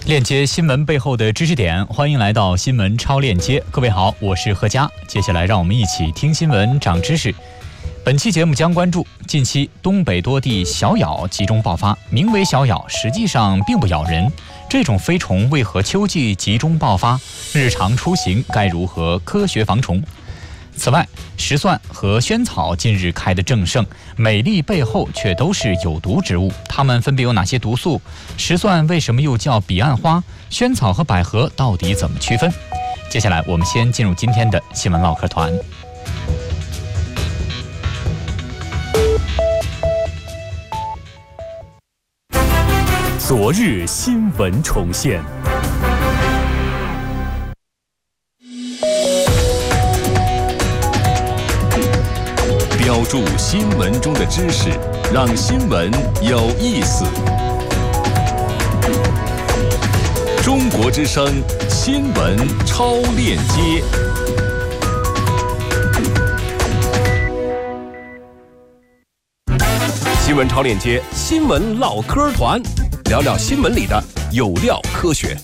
链接新闻背后的知识点，欢迎来到新闻超链接。各位好，我是何佳。接下来让我们一起听新闻长知识。本期节目将关注近期东北多地小咬集中爆发，名为小咬，实际上并不咬人。这种飞虫为何秋季集中爆发？日常出行该如何科学防虫？此外，石蒜和萱草近日开得正盛，美丽背后却都是有毒植物。它们分别有哪些毒素？石蒜为什么又叫彼岸花？萱草和百合到底怎么区分？接下来我们先进入今天的新闻唠嗑团。 昨日新闻重现。标注新闻中的知识，让新闻有意思。中国之声新闻超链接。新闻超链接，新闻唠嗑团，聊聊新闻里的有料科学。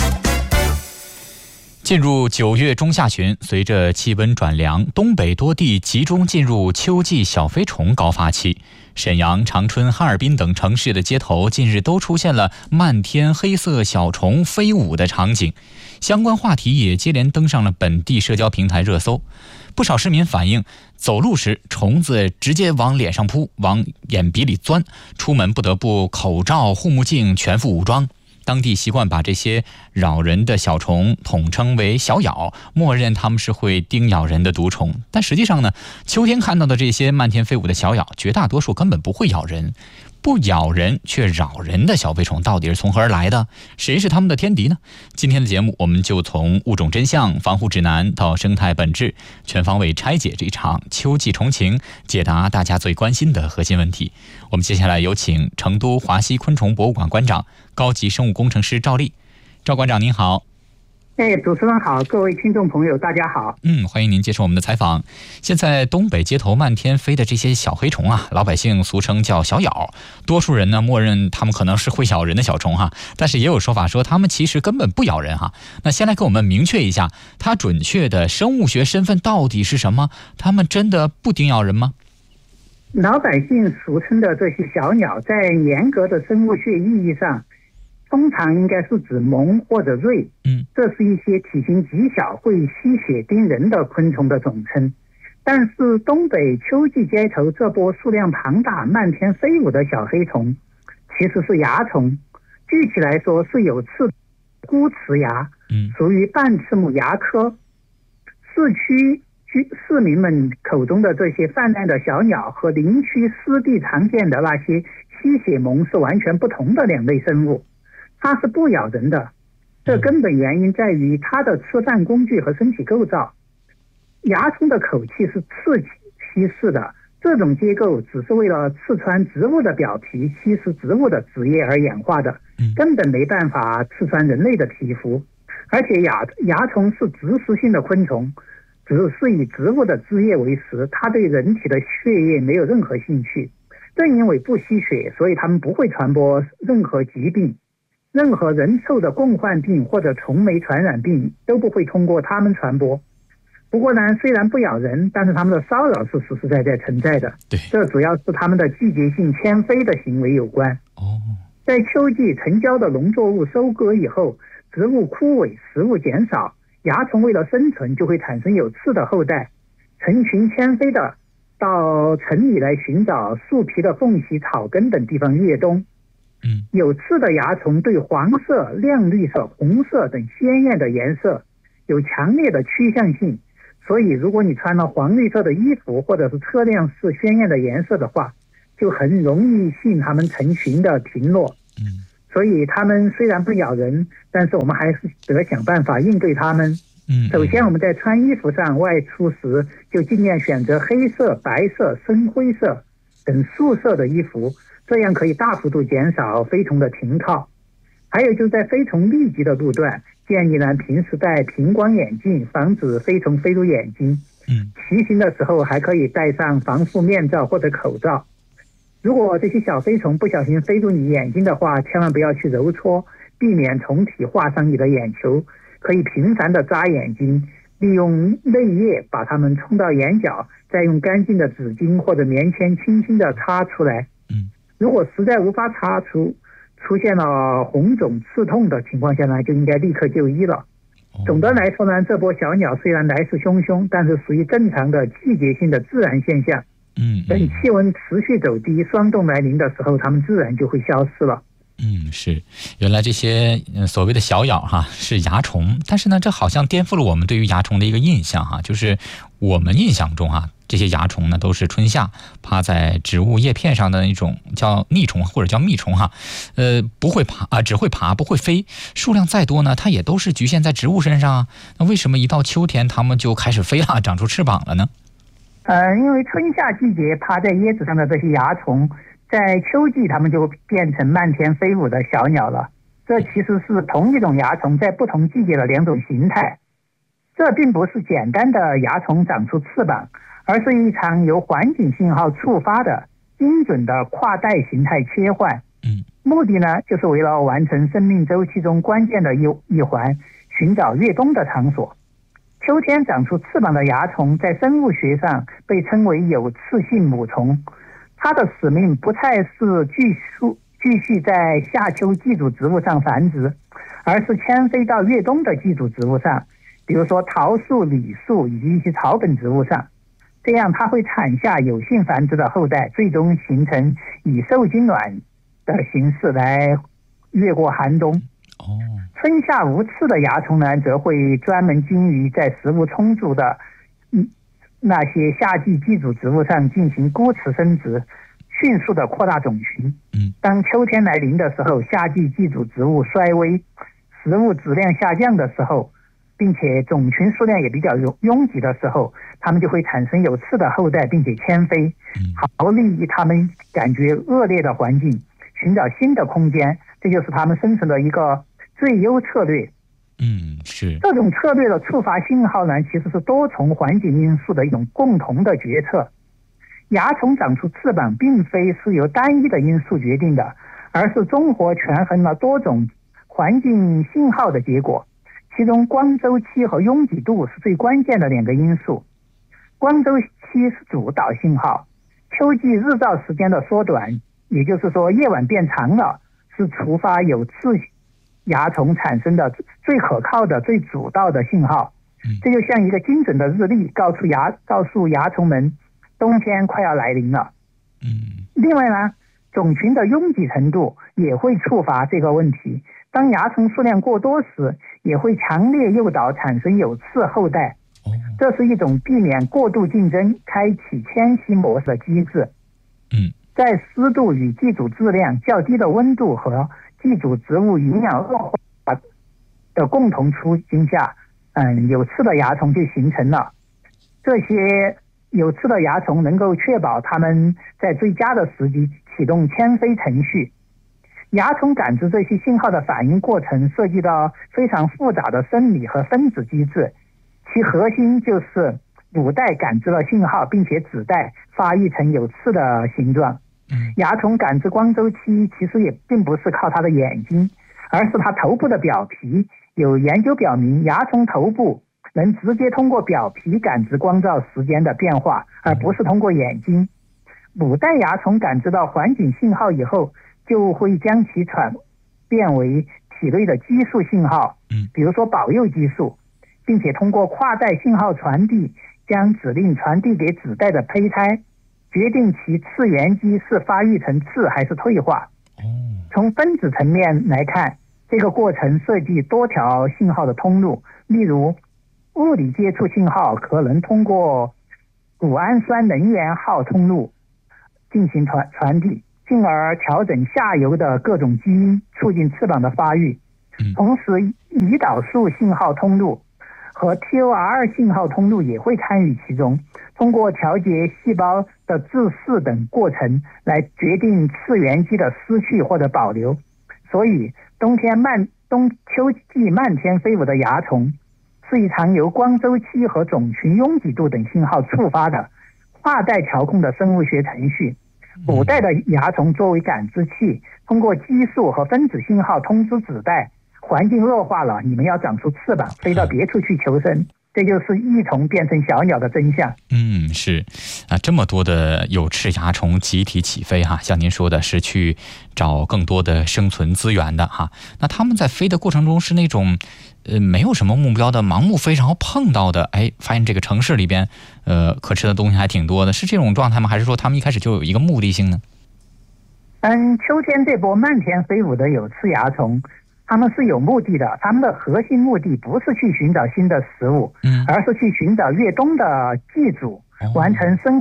进入9月中下旬，随着气温转凉，东北多地集中进入秋季小飞虫高发期。沈阳、长春、哈尔滨等城市的街头近日都出现了漫天黑色小虫飞舞的场景，相关话题也接连登上了本地社交平台热搜。不少市民反映，走路时虫子直接往脸上扑，往眼鼻里钻，出门不得不口罩、护目镜全副武装。当地习惯把这些扰人的小虫统称为小咬，默认它们是会叮咬人的毒虫。但实际上呢，秋天看到的这些漫天飞舞的小咬，绝大多数根本不会咬人。不咬人却扰人的小飞虫到底是从何而来的？谁是他们的天敌呢？今天的节目我们就从物种真相、防护指南到生态本质，全方位拆解这场秋季虫情，解答大家最关心的核心问题。我们接下来有请成都华西昆虫博物馆馆长、高级生物工程师赵丽。赵馆长您好。 主持人好，各位听众朋友大家好。 欢迎您接受我们的采访。现在东北街头漫天飞的这些小黑虫啊，老百姓俗称叫小咬，多数人呢默认它们可能是会咬人的小虫哈，但是也有说法说它们其实根本不咬人哈。那先来给我们明确一下，它准确的生物学身份到底是什么？它们真的不叮咬人吗？ 老百姓俗称的这些小鸟，在严格的生物学意义上，通常应该是指萌或者蚋，这是一些体型极小会吸血叮人的昆虫的总称。但是东北秋季街头这波数量庞大、漫天飞舞的小黑虫，其实是蚜虫，具体来说是有刺的孤雌蚜，属于半翅目蚜科。市民们口中的这些泛滥的小鸟和林区湿地常见的那些吸血萌是完全不同的两类生物。它是不咬人的，这根本原因在于它的吃饭工具和身体构造。蚜虫的口器是刺吸式的，这种结构只是为了刺穿植物的表皮、吸食植物的汁液而演化的，根本没办法刺穿人类的皮肤。而且蚜虫是植食性的昆虫，只是以植物的汁液为食，它对人体的血液没有任何兴趣。正因为不吸血，所以它们不会传播任何疾病。任何人畜的共患病或者虫媒传染病都不会通过它们传播。不过呢，虽然不咬人，但是它们的骚扰是实实在在存在的。这主要是它们的季节性迁飞的行为有关。在秋季成交的农作物收割以后，植物枯萎，食物减少，蚜虫为了生存就会产生有刺的后代，成群迁飞的到城里来寻找树皮的缝隙、草根等地方越冬。有刺的蚜虫对黄色、亮绿色、红色等鲜艳的颜色有强烈的趋向性，所以如果你穿了黄绿色的衣服或者是车辆是鲜艳的颜色的话，就很容易吸引它们成群的停落。所以它们虽然不咬人，但是我们还是得想办法应对它们。首先我们在穿衣服上外出时就尽量选择黑色、白色、深灰色等素色的衣服，这样可以大幅度减少飞虫的停靠。还有就是在飞虫密集的路段，建议呢平时戴平光眼镜，防止飞虫飞入眼睛。骑行的时候还可以戴上防护面罩或者口罩。如果这些小飞虫不小心飞入你眼睛的话，千万不要去揉搓， 避免虫体划伤你的眼球，可以频繁的眨眼睛，利用泪液把它们冲到眼角，再用干净的纸巾或者棉签轻轻的擦出来。如果实在无法擦出，出现了红肿刺痛的情况下呢，就应该立刻就医了。总的来说呢，这波小鸟虽然来势汹汹，但是属于正常的季节性的自然现象。等气温持续走低，霜冻来临的时候，它们自然就会消失了。 是，原来这些所谓的小鸟是蚜虫，但是呢，这好像颠覆了我们对于蚜虫的一个印象就是我们印象中这些蚜虫呢都是春夏趴在植物叶片上的那种叫腻虫或者叫蜜虫不会爬只会爬不会飞，数量再多呢，它也都是局限在植物身上那为什么一到秋天它们就开始飞了，长出翅膀了呢？ 因为春夏季节趴在叶子上的这些蚜虫，在秋季它们就变成漫天飞舞的小鸟了。这其实是同一种蚜虫在不同季节的两种形态。这并不是简单的蚜虫长出翅膀，而是一场由环境信号触发的精准的跨代形态切换。目的呢，就是为了完成生命周期中关键的一环，寻找越冬的场所。秋天长出翅膀的蚜虫在生物学上被称为有刺性母虫，它的使命不再是继续在夏秋寄主植物上繁殖，而是迁飞到越冬的寄主植物上，比如说桃树、李树以及一些草本植物上。这样它会产下有性繁殖的后代，最终形成以受精卵的形式来越过寒冬。春夏无刺的蚜虫呢，则会专门精于在食物充足的那些夏季寄主植物上进行孤雌生殖，迅速的扩大种群。当秋天来临的时候，夏季寄主植物衰微，食物质量下降的时候，并且种群数量也比较拥挤的时候，它们就会产生有刺的后代，并且迁飞，逃离它们感觉恶劣的环境，寻找新的空间。这就是它们生存的一个最优策略。 是。 这种策略的触发信号呢，其实是多重环境因素的一种共同的决策。蚜虫长出翅膀并非是由单一的因素决定的，而是综合权衡了多种环境信号的结果。其中光周期和拥挤度是最关键的两个因素。光周期是主导信号，秋季日照时间的缩短，也就是说夜晚变长了，是触发有刺蚜虫产生的最可靠的最主导的信号。这就像一个精准的日历，告诉蚜虫们冬天快要来临了。另外呢，种群的拥挤程度也会触发这个问题。当蚜虫数量过多时，也会强烈诱导产生有刺后代。这是一种避免过度竞争、开启迁徙模式的机制。在湿度与寄主质量较低的温度和寄主植物营养恶化的共同处境下，有刺的蚜虫就形成了。这些有刺的蚜虫能够确保它们在最佳的时机启动迁飞程序。蚜虫感知这些信号的反应过程涉及到非常复杂的生理和分子机制，其核心就是母带感知了信号，并且子带发育成有刺的形状。蚜虫感知光周期其实也并不是靠它的眼睛，而是它头部的表皮。有研究表明，蚜虫头部能直接通过表皮感知光照时间的变化，而不是通过眼睛。母带蚜虫感知到环境信号以后，就会将其转变为体内的激素信号，比如说保佑激素，并且通过跨代信号传递，将指令传递给子代的胚胎，决定其次元基是发育成刺还是退化。从分子层面来看，这个过程涉及多条信号的通路，例如物理接触信号可能通过谷氨酸能源号通路进行传递，进而调整下游的各种基因，促进翅膀的发育。同时胰岛素信号通路和 TOR 信号通路也会参与其中，通过调节细胞的自噬等过程来决定次元基的失去或者保留。所以秋季漫天飞舞的蚜虫是一场由光周期和种群拥挤度等信号触发的跨代调控的生物学程序。母带的蚜虫作为感知器，通过激素和分子信号通知子代， 环境恶化了，你们要长出翅膀，飞到别处去求生。这就是益虫变成小鸟的真相。 是啊，这么多的有翅蚜虫集体起飞哈，像您说的是去找更多的生存资源的哈。那他们在飞的过程中是那种没有什么目标的盲目飞，然后碰到的发现这个城市里边可吃的东西还挺多的，是这种状态吗？还是说他们一开始就有一个目的性呢？ 秋天这波漫天飞舞的有翅蚜虫，他们是有目的的，他们的核心目的不是去寻找新的食物，而是去寻找越冬的寄主，完成生